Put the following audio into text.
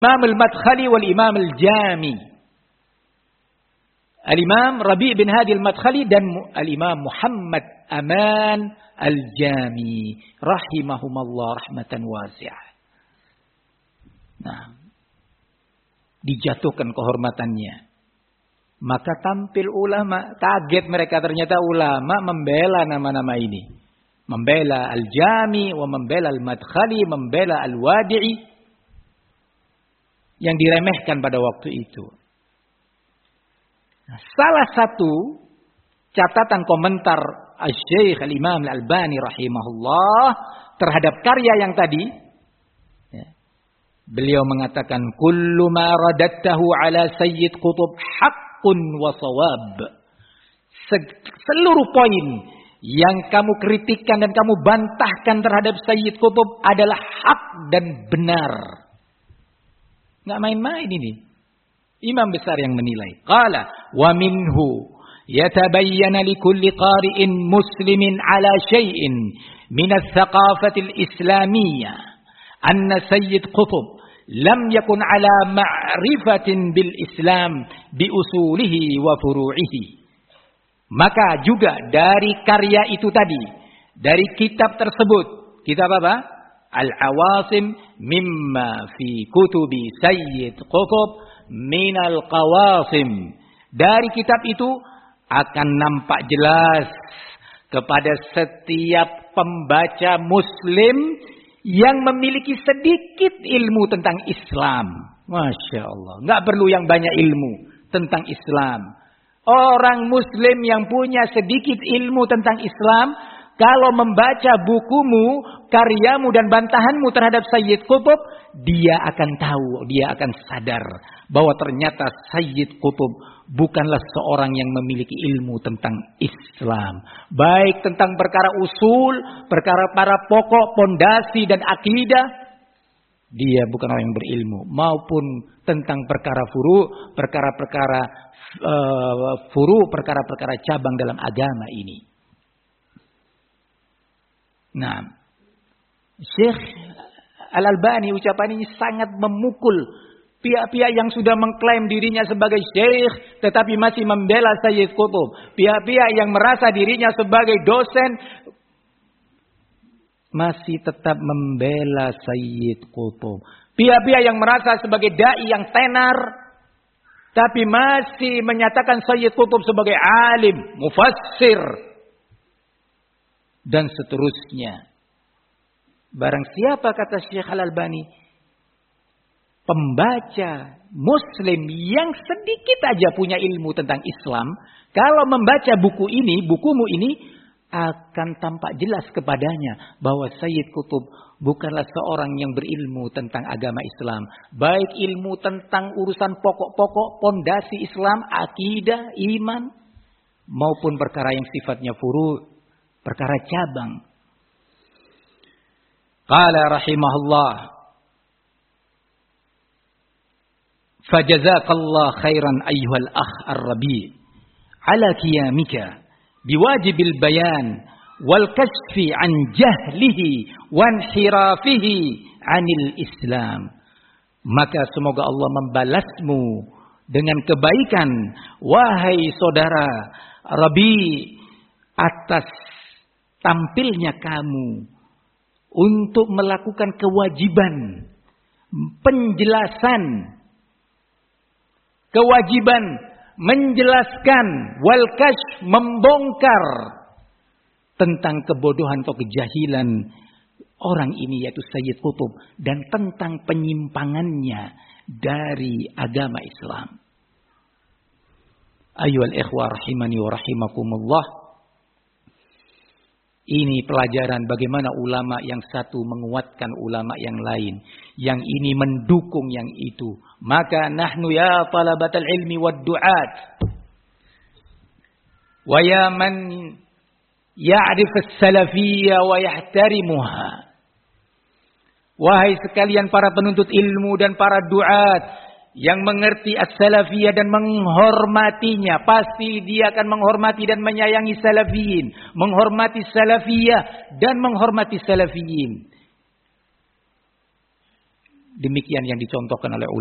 Imam al-Madkhali wal Imam al-Jami. Al-Imam Rabi' bin Hadi al-Madkhali dan Al-Imam Muhammad Aman al-Jami. Rahimahumallah rahmatan wasi'ah. Nah, dijatuhkan kehormatannya. Maka tampil ulama. Kaget mereka, ternyata ulama membela nama-nama ini. Membela al-Jami, membela al-Madkhali, membela al-Wadi'i. Yang diremehkan pada waktu itu. Nah, salah satu catatan komentar Al-Syeikh Al-Imam Al-Albani rahimahullah terhadap karya yang tadi, ya, beliau mengatakan kullu ma radattahu ala Sayyid Qutb haqqun wa shawab. Seluruh poin yang kamu kritikan dan kamu bantahkan terhadap Sayyid Qutb adalah hak dan benar. Nggak main-main ini. Imam besar yang menilai. Qala wa minhu yatabayyana likulli qari'in muslimin ala syai'in min al-thaqafati al-islamiyyah anna Sayyid Qutb lam yakun ala ma'rifatin bil Islam bi usulihi wa furu'ihi. Maka juga dari karya itu tadi, dari kitab tersebut, kitab apa? Al-Awasim mimma fi kutubi Sayyid Qutb minal qawasim. Dari kitab itu akan nampak jelas kepada setiap pembaca muslim yang memiliki sedikit ilmu tentang Islam. Masya Allah. Nggak perlu yang banyak ilmu tentang Islam. Orang muslim yang punya sedikit ilmu tentang Islam, kalau membaca bukumu, karyamu dan bantahanmu terhadap Sayyid Qutb, dia akan tahu, dia akan sadar bahwa ternyata Sayyid Qutb bukanlah seorang yang memiliki ilmu tentang Islam. Baik tentang perkara usul, perkara para pokok, pondasi dan akidah, dia bukan orang yang berilmu. Maupun tentang perkara furu, perkara-perkara perkara-perkara cabang dalam agama ini. Nah, Syekh Al-Albani ucapan ini sangat memukul pihak-pihak yang sudah mengklaim dirinya sebagai syekh tetapi masih membela Sayyid Qutb. Pihak-pihak yang merasa dirinya sebagai dosen masih tetap membela Sayyid Qutb. Pihak-pihak yang merasa sebagai dai yang tenar tapi masih menyatakan Sayyid Qutb sebagai alim, mufassir dan seterusnya. Barang siapa, kata Syekh Al-Albani, pembaca muslim yang sedikit aja punya ilmu tentang Islam, kalau membaca buku ini, bukumu ini, akan tampak jelas kepadanya bahwa Sayyid Qutb bukanlah seorang yang berilmu tentang agama Islam. Baik ilmu tentang urusan pokok-pokok, pondasi Islam, akidah, iman, maupun perkara yang sifatnya furu', perkara cabang. Qala rahimahullah, fajazakallah khairan ayyuhal akh ar-Rabi' ala qiyamika biwajibil bayan wal kashfi an jahlihi wa inhirafihi anil Islam. Maka semoga Allah membalasmu dengan kebaikan, wahai saudara Rabi', atas tampilnya kamu untuk melakukan kewajiban penjelasan, kewajiban menjelaskan, wal kashf membongkar tentang kebodohan atau kejahilan orang ini yaitu Sayyid Qutb dan tentang penyimpangannya dari agama Islam. Ayyuhal ikhwah rahimani wa rahimakumullah. Ini pelajaran bagaimana ulama yang satu menguatkan ulama yang lain. Yang ini mendukung yang itu. Maka nahnu ya talabatal ilmi wad du'at. Wa ya man ya'rif as-salafiyya wa yahtarimuha. Wahai sekalian para penuntut ilmu dan para du'at yang mengerti as-salafiyah dan menghormatinya, pasti dia akan menghormati dan menyayangi salafiyin, menghormati salafiyah dan menghormati salafiyin. demikian yang dicontohkan oleh ulama.